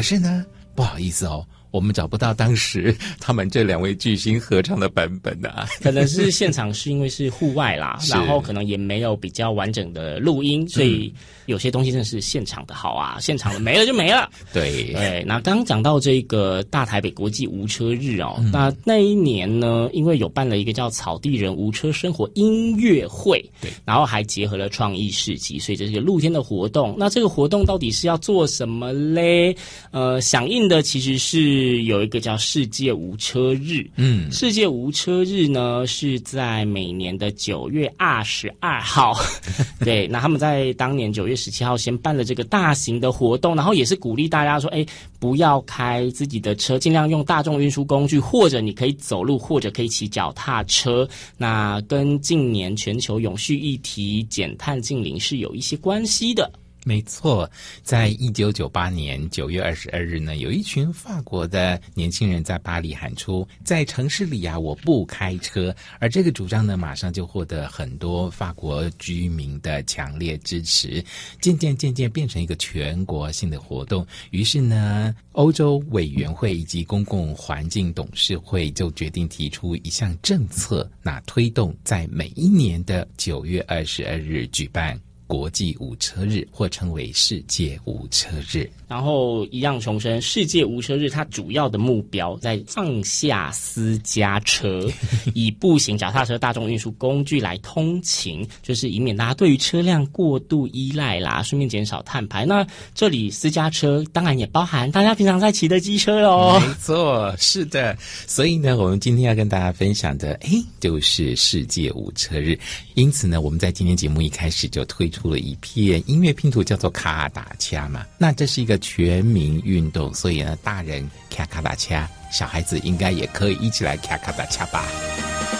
可是呢，不好意思哦，我们找不到当时他们这2位巨星合唱的版本啊。 可能是现场是因为是户外啦，然后可能也没有比较完整的录音，所以有些东西真的是现场的好啊，现场的没了就没了。对，那刚刚讲到这个大台北国际无车日哦，那一年呢，因为有办了一个叫草地人无车生活音乐会，对，然后还结合了创意市集，所以这是一个露天的活动。那这个活动到底是要做什么嘞？响应的其实是有一个叫世界无车日，世界无车日呢是在每年的9月22号，对，那他们在当年9月17号先办了这个大型的活动，然后也是鼓励大家说，不要开自己的车，尽量用大众运输工具，或者你可以走路，或者可以骑脚踏车。那跟近年全球永续议题减碳净零是有一些关系的。 没错，在1998年9月22日呢，有一群法国的年轻人在巴黎喊出在城市里啊我不开车，而这个主张呢马上就获得很多法国居民的强烈支持，渐渐变成一个全国性的活动。于是呢，欧洲委员会以及公共环境董事会就决定提出一项政策，那推动在每一年的9月22日举办国际无车日，或称为世界无车日。 然后一样重申，世界无车日它主要的目标在放下私家车，以步行、脚踏车、大众运输工具来通勤，就是以免大家对于车辆过度依赖啦，顺便减少碳排。那这里私家车当然也包含大家平常在骑的机车咯。 没错，是的。所以呢，我们今天要跟大家分享的就是世界无车日。因此呢，我们在今天节目一开始就推出了一片音乐拼图，叫做卡达恰嘛。那这是一个全民运动，所以呢，大人卡达恰，小孩子应该也可以一起来卡达恰吧。